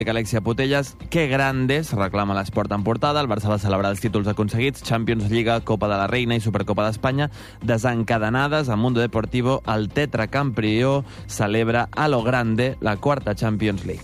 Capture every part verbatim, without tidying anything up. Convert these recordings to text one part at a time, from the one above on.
Alexia Putellas, que grandes, reclama l'esport en portada. El Barça va celebrar els títols aconseguits, Champions, Lliga, Copa de la Reina i Supercopa d'Espanya, desencadenades a Mundo Deportivo. El tetracampió celebra a lo grande la quarta Champions League.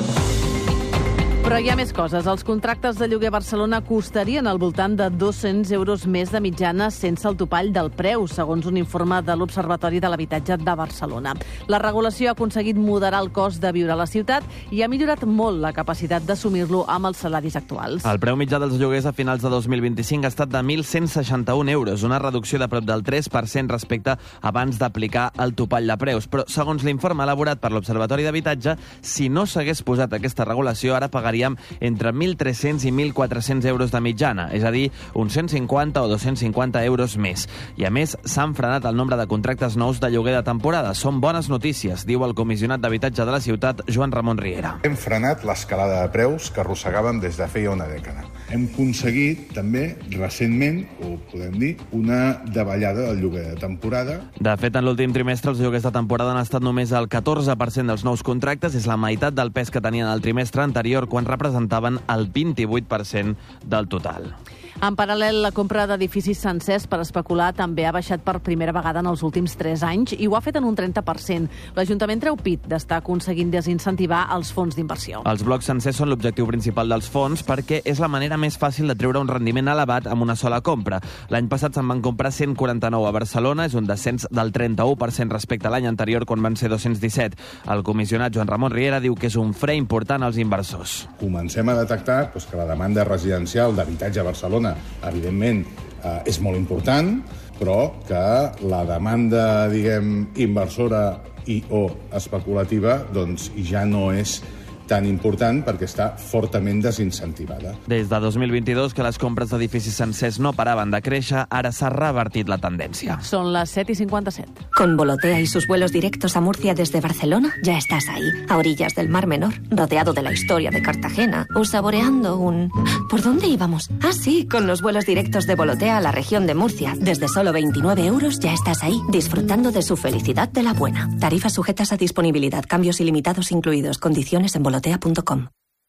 Però hi ha més coses. Els contractes de lloguer a Barcelona costarien al voltant de dos-cents euros més de mitjana sense el topall del preu, segons un informe de l'Observatori de l'Habitatge de Barcelona. La regulació ha aconseguit moderar el cost de viure a la ciutat i ha millorat molt la capacitat d'assumir-lo amb els salaris actuals. El preu mitjà dels lloguers a finals de dos mil vint-i-cinc ha estat de mil cent seixanta-un euros, una reducció de prop del tres per cent respecte abans d'aplicar el topall de preus. Però, segons l'informe elaborat per l'Observatori d'Habitatge, si no s'hagués posat aquesta regulació, ara pagaria entre mil tres-cents i mil quatre-cents euros de mitjana, és a dir, uns cent cinquanta o dos-cents cinquanta euros més. I a més, s'han frenat el nombre de contractes nous de lloguer de temporada. Són bones notícies, diu el comissionat d'habitatge de la ciutat, Joan Ramon Riera. Hem frenat l'escalada de preus que arrossegàvem des de feia una dècada. Hem aconseguit també, recentment, ho podem dir, una davallada del lloguer de temporada. De fet, en l'últim trimestre, els lloguers de temporada han estat només el catorze per cent dels nous contractes, és la meitat del pes que tenien el trimestre anterior, quan representaven el vint-i-vuit per cent del total. En paral·lel, la compra d'edificis sencers per especular també ha baixat per primera vegada en els últims tres anys i ho ha fet en un trenta per cent. L'Ajuntament treu pit d'estar aconseguint desincentivar els fons d'inversió. Els blocs sencers són l'objectiu principal dels fons perquè és la manera més fàcil de treure un rendiment elevat amb una sola compra. L'any passat se'n van comprar cent quaranta-nou a Barcelona, és un descens del trenta-u per cent respecte a l'any anterior, quan van ser dos-cents disset. El comissionat Joan Ramon Riera diu que és un fre important als inversors. Comencem a detectar doncs, que la demanda residencial d'habitatge a Barcelona evidentment, eh, és molt important, però que la demanda, diguem, inversora i o especulativa, doncs ja no és tan important perquè està fortament desincentivada. Des de dos mil vint-i-dos, que les compres d'edificis sencers no paraven de créixer, ara s'ha revertit la tendència. Són les set i cinquanta-set. Con Volotea y sus vuelos directos a Murcia desde Barcelona, ya estás ahí, a orillas del Mar Menor, rodeado de la historia de Cartagena, o saboreando un... ¿Por dónde íbamos? Ah, sí, con los vuelos directos de Volotea a la región de Murcia. Desde solo veintinueve euros ya estás ahí, disfrutando de su felicidad de la buena. Tarifas sujetas a disponibilidad, cambios ilimitados incluidos, condiciones en volotea punto com.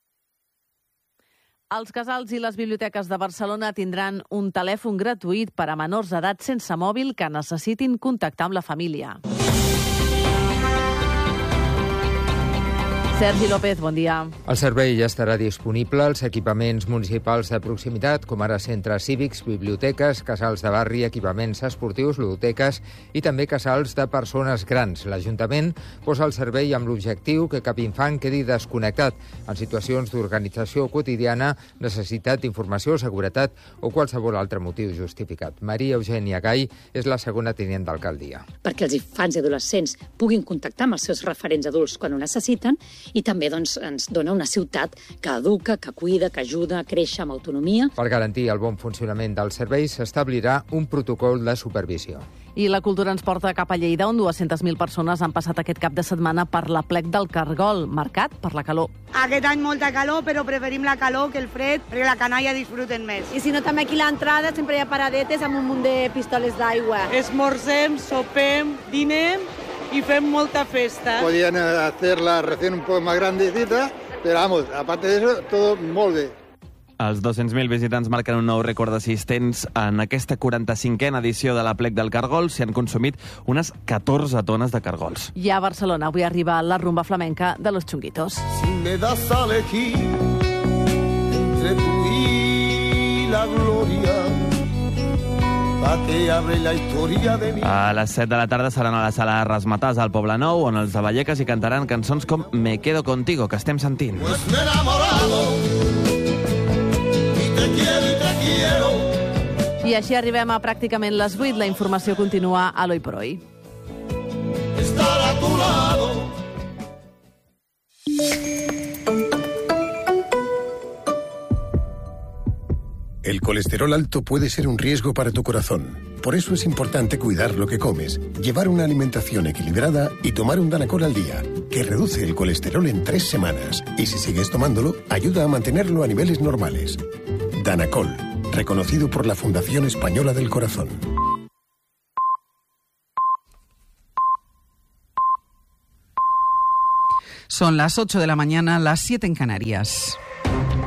Els casals i les biblioteques de Barcelona tindran un telèfon gratuït per a menors d'edat sense mòbil que necessitin contactar amb la família. Sergi López, bon dia. El servei ja estarà disponible als equipaments municipals de proximitat, com ara centres cívics, biblioteques, casals de barri, equipaments esportius, ludoteques i també casals de persones grans. L'Ajuntament posa el servei amb l'objectiu que cap infant quedi desconnectat en situacions d'organització quotidiana, necessitat d'informació, seguretat o qualsevol altre motiu justificat. Maria Eugènia Gai és la segona tinent d'alcaldia. Perquè els infants i adolescents puguin contactar amb els seus referents adults quan ho necessiten, i també doncs, ens dona una ciutat que educa, que cuida, que ajuda a créixer amb autonomia. Per garantir el bon funcionament del servei s'establirà un protocol de supervisió. I la cultura ens porta cap a Lleida, on dues-centes mil persones han passat aquest cap de setmana per l'Aplec del Cargol, marcat per la calor. Aquest any molta calor, però preferim la calor que el fred, perquè la canalla disfruten més. I si no, també aquí a l'entrada sempre hi ha paradetes amb un munt de pistoles d'aigua. Esmorzem, sopem, dinem y fem molta festa. Podían hacer la reacción un poco más grandecita, pero vamos, aparte de eso, todo molt bé. Els dos-cents mil visitants marquen un nou rècord d'assistents en aquesta quaranta-cinquena edició de l'Aplec del Cargol. S'hi han consumit unes catorze tones de cargols. I a Barcelona avui arriba la rumba flamenca de Los Chunguitos. Si me das a elegir entre tú y la gloria, que abre la història de mi. A les set de la tarda seran a la sala Rasmatàs al Poble Nou, on els de Vallecas hi cantaran cançons com Me quedo contigo, que estem sentint. Pues me he enamorado y te quiero y te quiero. I així arribem a pràcticament les vuit. La informació continua a l'Hoy por Hoy. Estar a tu lado. El colesterol alto puede ser un riesgo para tu corazón. Por eso es importante cuidar lo que comes, llevar una alimentación equilibrada y tomar un Danacol al día, que reduce el colesterol en tres semanas. Y si sigues tomándolo, ayuda a mantenerlo a niveles normales. Danacol, reconocido por la Fundación Española del Corazón. Son las ocho de la mañana, las siete en Canarias.